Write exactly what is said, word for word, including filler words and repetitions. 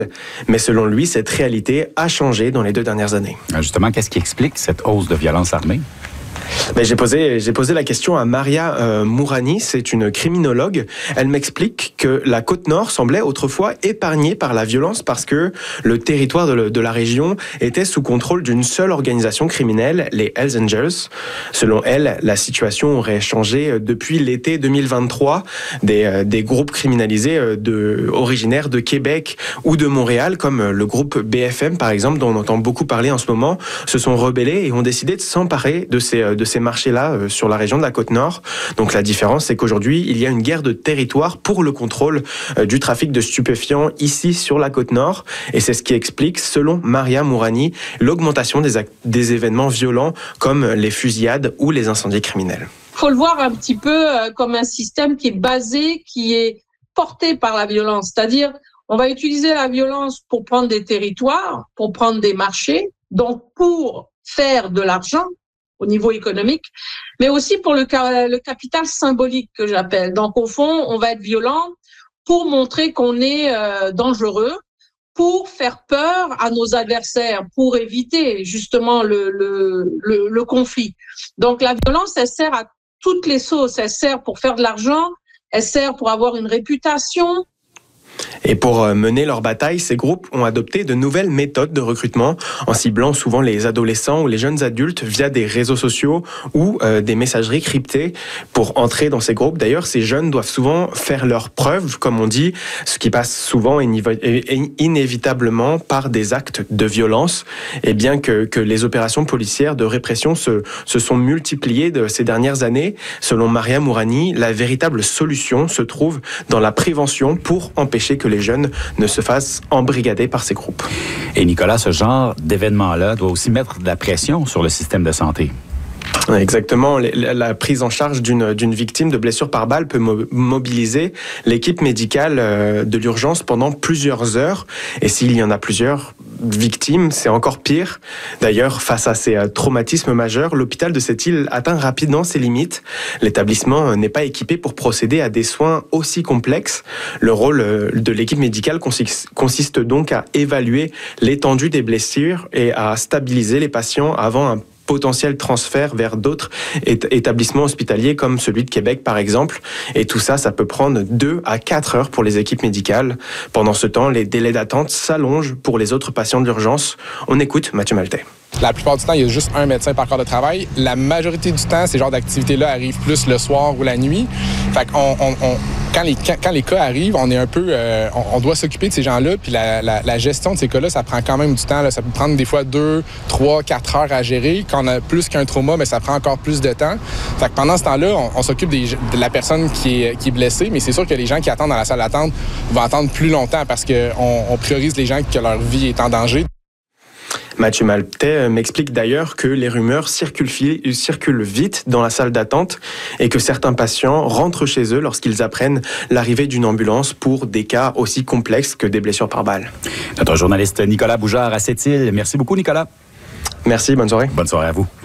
Mais selon lui, cette réalité a changé dans les deux dernières années. Justement, qu'est-ce qui explique cette hausse de violence armée? Ben, j'ai posé, j'ai posé la question à Maria euh, Mourani, c'est une criminologue. Elle m'explique que la Côte-Nord semblait autrefois épargnée par la violence parce que le territoire de, le, de la région était sous contrôle d'une seule organisation criminelle, les Hells Angels. Selon elle, la situation aurait changé depuis l'été deux mille vingt-trois. Des, euh, des groupes criminalisés euh, de, originaires de Québec ou de Montréal, comme le groupe B F M par exemple, dont on entend beaucoup parler en ce moment, se sont rebellés et ont décidé de s'emparer de ces de ces marchés-là euh, sur la région de la Côte-Nord. Donc la différence, c'est qu'aujourd'hui, il y a une guerre de territoire pour le contrôle euh, du trafic de stupéfiants ici sur la Côte-Nord. Et c'est ce qui explique, selon Maria Mourani, l'augmentation des, ac- des événements violents comme les fusillades ou les incendies criminels. Il faut le voir un petit peu euh, comme un système qui est basé, qui est porté par la violence. C'est-à-dire, on va utiliser la violence pour prendre des territoires, pour prendre des marchés, donc pour faire de l'argent au niveau économique, mais aussi pour le, le capital symbolique que j'appelle. Donc, au fond, on va être violent pour montrer qu'on est euh, dangereux, pour faire peur à nos adversaires, pour éviter justement le, le, le, le conflit. Donc, la violence, elle sert à toutes les sauces. Elle sert pour faire de l'argent, elle sert pour avoir une réputation. Et pour mener leur bataille, ces groupes ont adopté de nouvelles méthodes de recrutement en ciblant souvent les adolescents ou les jeunes adultes via des réseaux sociaux ou euh, des messageries cryptées pour entrer dans ces groupes. D'ailleurs, ces jeunes doivent souvent faire leurs preuves, comme on dit, ce qui passe souvent inévitablement par des actes de violence. Et bien que, que les opérations policières de répression se, se sont multipliées de ces dernières années, selon Maria Mourani, la véritable solution se trouve dans la prévention pour empêcher que les jeunes ne se fassent embrigader par ces groupes. Et Nicolas, ce genre d'événement-là doit aussi mettre de la pression sur le système de santé. Exactement. La prise en charge d'une, d'une victime de blessure par balle peut mobiliser l'équipe médicale de l'urgence pendant plusieurs heures. Et s'il y en a plusieurs victimes, c'est encore pire. D'ailleurs, face à ces traumatismes majeurs, l'hôpital de cette île atteint rapidement ses limites. L'établissement n'est pas équipé pour procéder à des soins aussi complexes. Le rôle de l'équipe médicale consiste donc à évaluer l'étendue des blessures et à stabiliser les patients avant un potentiel transfert vers d'autres établissements hospitaliers comme celui de Québec par exemple. Et tout ça, ça peut prendre deux à quatre heures pour les équipes médicales. Pendant ce temps, les délais d'attente s'allongent pour les autres patients d'urgence. On écoute Mathieu Maltais. La plupart du temps, il y a juste un médecin par corps de travail. La majorité du temps, ces genres d'activités-là arrivent plus le soir ou la nuit. Fait qu'on, on, on, quand, les, quand, quand les cas arrivent, on est un peu, euh, on, on doit s'occuper de ces gens-là. Puis la, la, la gestion de ces cas-là, ça prend quand même du temps. Là. Ça peut prendre des fois deux, trois, quatre heures à gérer. Quand on a plus qu'un trauma, mais ça prend encore plus de temps. Fait que pendant ce temps-là, on, on s'occupe des, de la personne qui est, qui est blessée. Mais c'est sûr que les gens qui attendent dans la salle d'attente vont attendre plus longtemps parce qu'on on priorise les gens que leur vie est en danger. Mathieu Maltais m'explique d'ailleurs que les rumeurs circulent, circulent vite dans la salle d'attente et que certains patients rentrent chez eux lorsqu'ils apprennent l'arrivée d'une ambulance pour des cas aussi complexes que des blessures par balle. Notre journaliste Nicolas Boujard à Sept-Îles. Merci beaucoup, Nicolas. Merci, bonne soirée. Bonne soirée à vous.